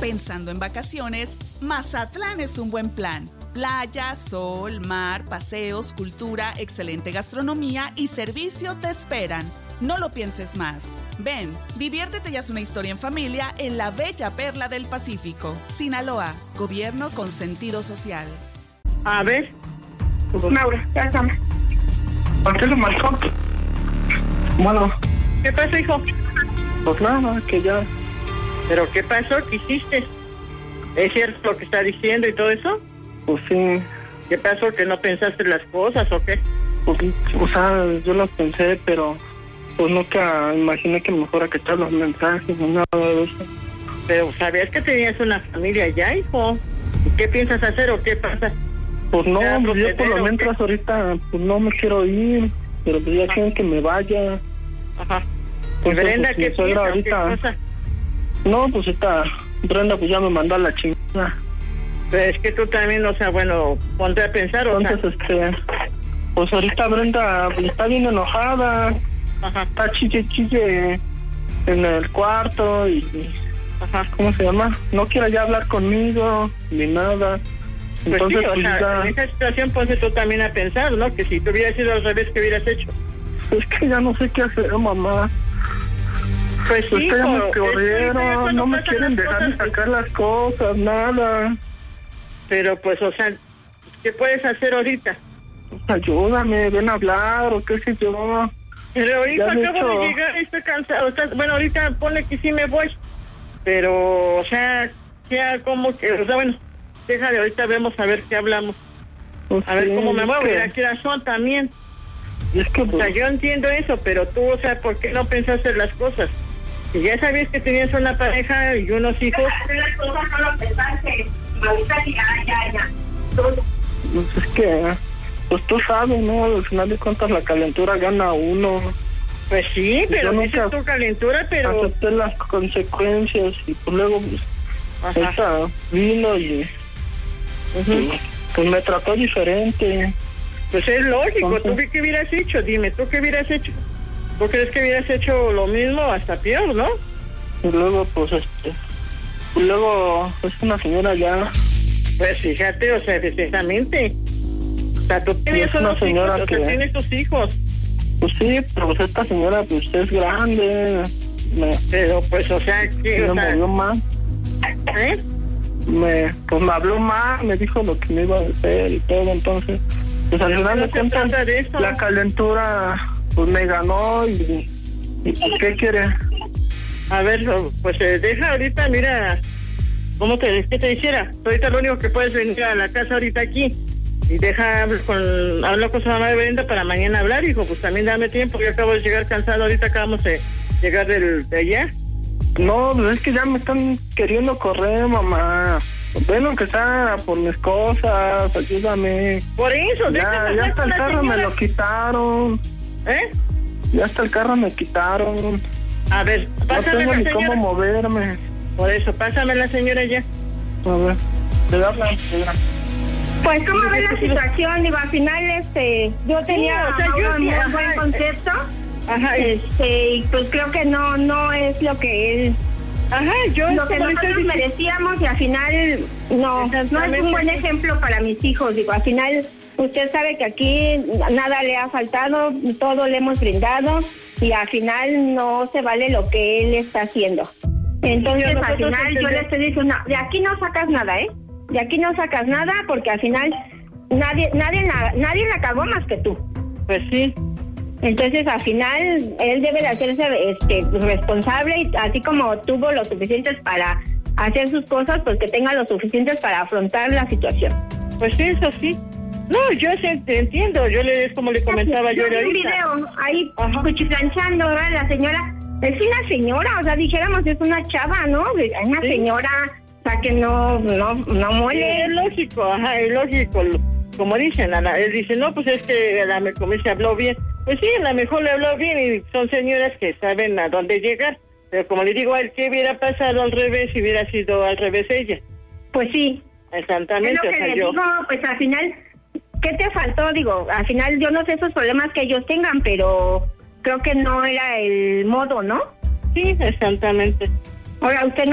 Pensando en vacaciones, Mazatlán es un buen plan. Playa, sol, mar, paseos, cultura, excelente gastronomía y servicio te esperan. No lo pienses más. Ven, diviértete y haz una historia en familia en la bella perla del Pacífico. Sinaloa, gobierno con sentido social. A ver, Maura, ya llama. ¿Por qué lo marcó? Bueno. ¿Qué pasó, hijo? Pues nada, que ya... ¿Pero qué pasó? ¿Qué hiciste? ¿Es cierto lo que está diciendo y todo eso? Pues sí. ¿Qué pasó? ¿Que no pensaste las cosas o qué? Pues, o sea, yo las pensé, pero pues nunca imaginé que me fuera a quitar los mensajes ni nada de eso. Pero sabías que tenías una familia ya, hijo. ¿Y qué piensas hacer o qué pasa? Pues no, pues yo por lo mientras ahorita pues no me quiero ir, pero pues ya quieren que me vaya. Ajá. ¿Y Entonces, Brenda pues, qué piensa? ahorita... ¿Qué cosa? No, pues esta Brenda pues ya me mandó a la chingada. Pero es que tú también, o sea, bueno, ponte a pensar, o entonces, sea... pues ahorita Brenda pues, está bien enojada. Ajá. Está chille en el cuarto y ajá. ¿Cómo se llama? No quiere ya hablar conmigo ni nada. Pues entonces sí, o sea, ya... en esa situación ponte tú también a pensar, ¿no? Que si tú hubieras sido al revés, ¿qué hubieras hecho? Es que ya no sé qué hacer, mamá. Pues sí, ya me corrieron, no me quieren dejar de sacar las cosas, nada. Pero pues, o sea, ¿qué puedes hacer ahorita? Pues ayúdame, ven a hablar o qué sé yo. Pero ahorita acabo de llegar y estoy cansado. Bueno, ahorita ponle que sí me voy. Pero, o sea, ya como que, o sea, bueno, déjale, ahorita vemos a ver qué hablamos. Pues a ver sí, cómo me muevo. que... Y aquí la son también. Es que, pues... O sea, yo entiendo eso, pero tú, o sea, ¿por qué no pensaste las cosas? Si ya sabías que tenías una pareja y unos hijos... Las cosas no lo pensaste. Ahorita ya. Pues es que, pues tú sabes, ¿no? Al final de cuentas la calentura gana uno. Pues sí, pero dices tu calentura, pero... acepté las consecuencias y pues luego pues, esta vino y pues me trató diferente. Pues es lógico. Entonces, ¿Tú qué hubieras hecho? Dime, ¿tú qué hubieras hecho? ¿Tú crees que hubieras hecho lo mismo hasta peor, no? y luego pues y luego es una señora ya... Pues fíjate, o sea, precisamente. O sea, tú tenías una unos señora hijos, que... o sea, tienes tus hijos. Pues sí, pero pues esta señora pues es grande. Pero pues, o sea, ¿qué? Me movió más. ¿Eh? Pues me habló más, me dijo lo que me iba a hacer y todo, entonces pues al final de cuentas la calentura pues me ganó y pues, ¿qué quiere? A ver, pues deja ahorita, mira, ¿qué te hiciera? Ahorita lo único que puedes venir a la casa ahorita aquí y hablo con su mamá de Brenda para mañana hablar, hijo, pues también dame tiempo, yo acabo de llegar cansado, ahorita acabamos de llegar de allá. No, pues es que ya me están queriendo correr, mamá. Ven aunque sea por mis cosas, ayúdame. Por eso, ya hasta el carro me lo quitaron. ¿Eh? Ya hasta el carro me quitaron. A ver, pásame no tengo la ni señora. cómo moverme. Por eso, pásame la señora ya. A ver, te habla, señora. Pues cómo ves la situación, digo, al final yo tenía un muy buen concepto. Ajá. Y pues creo que no es lo que él... Ajá, lo que nosotros merecíamos y al final no es un buen ejemplo para mis hijos. Digo, al final usted sabe que aquí nada le ha faltado, todo le hemos brindado y al final no se vale lo que él está haciendo. Entonces al final yo le estoy diciendo, no, de aquí no sacas nada, de aquí no sacas nada porque al final nadie la cagó más que tú. Pues sí. Entonces, al final, él debe de hacerse responsable y así como tuvo lo suficientes para hacer sus cosas, pues que tenga lo suficientes para afrontar la situación. Pues sí, eso sí. No, yo te entiendo. Es como le comentaba yo ahorita. Un video ahí cuchiflanchando, ¿verdad? La señora, es una señora, o sea, dijéramos, es una chava, ¿no? Una señora, o sea, que no muele. Sí, es lógico, es lógico. Como dicen, él dice, no, pues es que como se habló bien. Pues sí, a lo mejor le habló bien y son señoras que saben a dónde llegar. Pero como le digo a él, ¿qué hubiera pasado al revés si hubiera sido al revés ella? Pues sí. Exactamente. Es lo que le digo, pues al final, ¿qué te faltó? Digo, al final yo no sé esos problemas que ellos tengan, pero creo que no era el modo, ¿no? Sí, exactamente. Ahora, usted no